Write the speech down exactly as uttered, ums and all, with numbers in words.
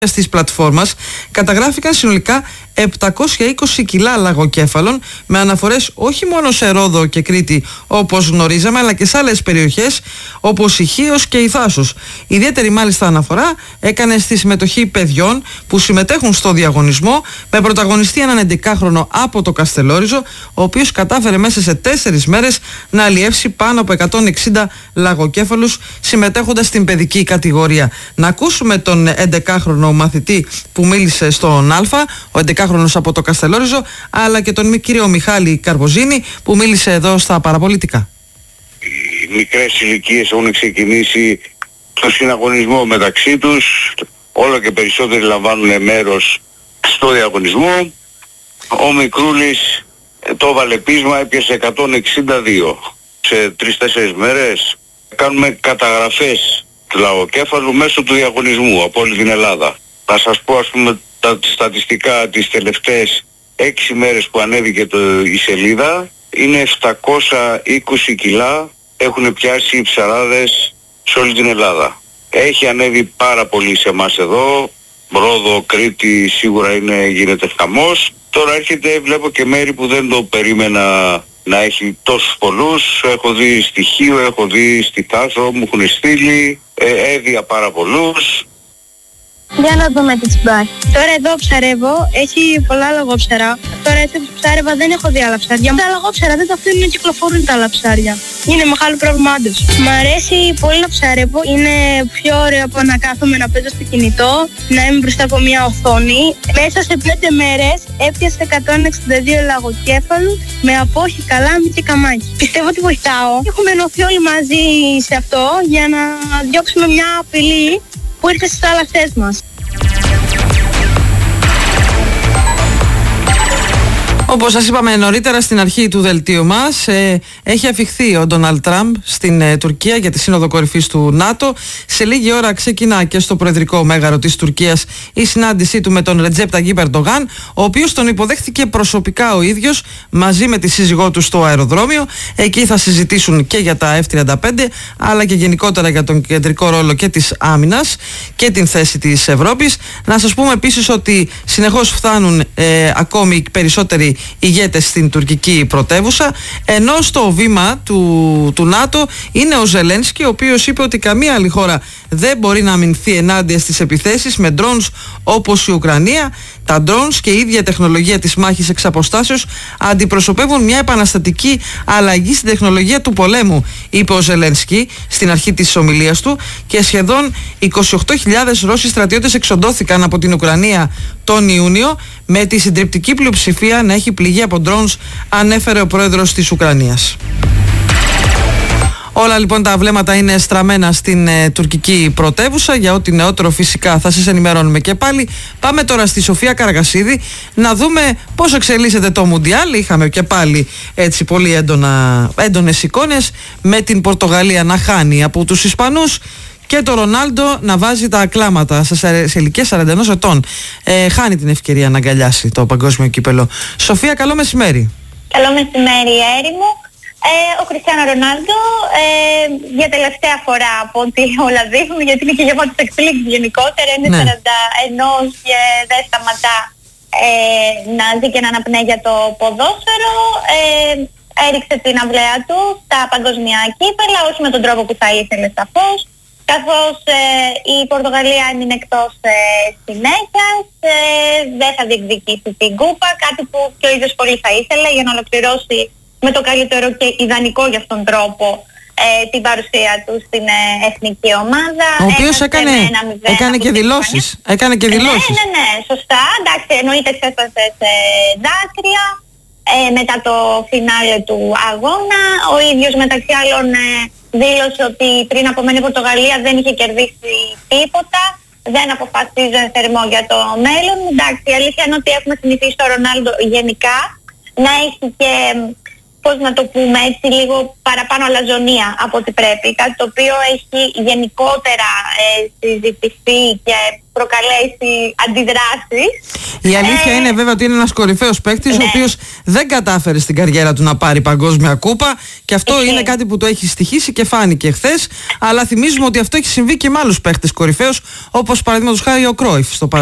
της πλατφόρμας καταγράφηκαν συνολικά επτακόσια είκοσι κιλά λαγοκέφαλων, με αναφορές όχι μόνο σε Ρόδο και Κρήτη όπως γνωρίζαμε, αλλά και σε άλλες περιοχές όπως η Χίος και η Θάσος. Ιδιαίτερη μάλιστα αναφορά έκανε στη συμμετοχή παιδιών που συμμετέχουν στο διαγωνισμό, με πρωταγωνιστή έναν έντεκάχρονο από το Καστελόριζο, ο οποίος κατάφερε μέσα σε τέσσερις μέρες να αλλιεύσει πάνω από εκατόν εξήντα λαγοκέφαλους, συμμετέχοντας στην παιδική κατηγορία. Να ακούσουμε τον έντεκάχρονο μαθητή που μίλησε στον Α, ο έντεκάχρονος από το Καστελόριζο, αλλά και τον κύριο Μιχάλη Καρποζίνη που μίλησε εδώ στα παραπολιτικά. Οι μικρές ηλικίες έχουν ξεκινήσει το συναγωνισμό μεταξύ τους, όλο και περισσότεροι λαμβάνουν μέρος στο διαγωνισμό. Ο μικρούλης το έβαλε πείσμα, έπιασε εκατόν εξήντα δύο. Σε τρεις-τέσσερις μέρες κάνουμε καταγραφές του λαγοκέφαλου μέσω του διαγωνισμού από όλη την Ελλάδα. Θα σας πω, ας πούμε, τα στατιστικά τις τελευταίες έξι μέρες που ανέβηκε το, η σελίδα. Είναι επτακόσια είκοσι κιλά, έχουν πιάσει οι ψαράδες σε όλη την Ελλάδα. Έχει ανέβει πάρα πολύ σε εμάς εδώ, Ρόδο, Κρήτη, σίγουρα είναι, γίνεται χαμός. Τώρα έρχεται, βλέπω και μέρη που δεν το περίμενα να έχει τόσους πολλούς. Έχω δει στη Χίο, έχω δει στη Θάσο, μου έχουν στείλει, ε, έδια πάρα πολλούς. Για να δούμε τι τσιμπάει. Τώρα εδώ ψαρεύω, έχει πολλά λαγόψερα. Τώρα έτσι που ψάρευα δεν έχω δει άλλα ψάρια. Τα λαγόψερα δεν τα αφήνουν να κυκλοφορούν τα άλλα ψάρια. Είναι μεγάλο πρόβλημά τους. Μ' αρέσει πολύ να ψαρεύω. Είναι πιο ωραίο από να κάθομαι να παίζω στο κινητό, να είμαι μπροστά από μια οθόνη. Μέσα σε πέντε μέρες έπιασε εκατόν εξήντα δύο λαγοκέφαλους με απόχη, καλάμι και καμάκι. Πιστεύω ότι βοηθάω. Έχουμε ενωθεί όλοι μαζί σε αυτό για να διώξουμε μια απειλή που ήρθε στις θάλασσές μας. Όπως σας είπαμε νωρίτερα στην αρχή του δελτίου μας, ε, έχει αφιχθεί ο Ντόναλντ Τραμπ στην ε, Τουρκία για τη Σύνοδο Κορυφής του ΝΑΤΟ. Σε λίγη ώρα ξεκινά και στο προεδρικό μέγαρο της Τουρκίας η συνάντησή του με τον Ρετζέπ Ταγίπ Ερντογάν, ο οποίος τον υποδέχθηκε προσωπικά ο ίδιος μαζί με τη σύζυγό του στο αεροδρόμιο. Εκεί θα συζητήσουν και για τα εφ τριάντα πέντε, αλλά και γενικότερα για τον κεντρικό ρόλο και της άμυνας και την θέση της Ευρώπης. Να σας πούμε επίσης ότι συνεχώς φτάνουν ε, ακόμη περισσότεροι ηγέτες στην τουρκική πρωτεύουσα, ενώ στο βήμα του, του ΝΑΤΟ είναι ο Ζελένσκι, ο οποίος είπε ότι καμία άλλη χώρα δεν μπορεί να αμυνθεί ενάντια στις επιθέσεις με drones όπως η Ουκρανία. Τα drones και η ίδια τεχνολογία της μάχης εξ αποστάσεως αντιπροσωπεύουν μια επαναστατική αλλαγή στην τεχνολογία του πολέμου, είπε ο Ζελένσκι στην αρχή της ομιλίας του, και σχεδόν είκοσι οκτώ χιλιάδες Ρώσοι στρατιώτες εξοντώθηκαν από την Ουκρανία τον Ιούνιο, με τη συντριπτική πλειοψηφία να έχει πληγεί από drones, ανέφερε ο πρόεδρος της Ουκρανίας. Όλα λοιπόν τα βλέμματα είναι στραμμένα στην ε, τουρκική πρωτεύουσα. Για ό,τι νεότερο φυσικά θα σας ενημερώνουμε και πάλι. Πάμε τώρα στη Σοφία Καραγασίδη να δούμε πώς εξελίσσεται το Μουντιάλ. Είχαμε και πάλι έτσι πολύ έντονα, έντονες εικόνες, με την Πορτογαλία να χάνει από τους Ισπανούς και το Ρονάλντο να βάζει τα ακλάματα σε ηλικία σαράντα ενός ετών. Ε, χάνει την ευκαιρία να αγκαλιάσει το παγκόσμιο κύπελο. Σοφία, καλό μεσημέρι. Καλό μεσημέρι, Έρημο. Ε, ο Κριστιάνο Ρονάλντο ε, για τελευταία φορά από ό,τι όλα δείχνουν, γιατί είναι και γεμάτος εκπλήξεις γενικότερα, είναι ναι. σαράντα ένα και δεν σταματά ε, να ζει και να αναπνέει για το ποδόσφαιρο. Ε, έριξε την αυλαία του στα παγκοσμία κύπελα, όχι με τον τρόπο που θα ήθελε σαφώς, καθώς ε, η Πορτογαλία έμεινε εκτός ε, συνέχειας, ε, δεν θα διεκδικήσει την κούπα, κάτι που και ο ίδιος πολύ θα ήθελε για να ολοκληρώσει με το καλύτερο και ιδανικό για αυτόν τον τρόπο ε, την παρουσία του στην ε, εθνική ομάδα. Ο οποίος έκανε, έκανε και δηλώσεις. Έκανε και δηλώσεις. Ναι, ναι, ναι, σωστά. Εντάξει, εννοείται ξέσπασε σε δάκρυα ε, μετά το φινάλε του αγώνα. Ο ίδιος μεταξύ άλλων ε, δήλωσε ότι πριν απομένει η Πορτογαλία δεν είχε κερδίσει τίποτα. Δεν αποφασίζει θερμό για το μέλλον. Εντάξει, η αλήθεια είναι ότι έχουμε συνηθίσει το Ρονάλντο γενικά να έχει και πώς να το πούμε έτσι, λίγο παραπάνω αλαζονία από ό,τι πρέπει. Κάτι το οποίο έχει γενικότερα ε, συζητηθεί και προκαλέσει αντιδράσεις. Η αλήθεια ε... είναι βέβαια ότι είναι ένας κορυφαίος παίκτης, ναι, ο οποίος δεν κατάφερε στην καριέρα του να πάρει παγκόσμια κούπα και αυτό ε... είναι κάτι που το έχει στοιχήσει και φάνηκε χθες. Αλλά θυμίζουμε ότι αυτό έχει συμβεί και με άλλους παίκτες κορυφαίους, όπως παραδείγματος χάρη ο Κρόιφ στο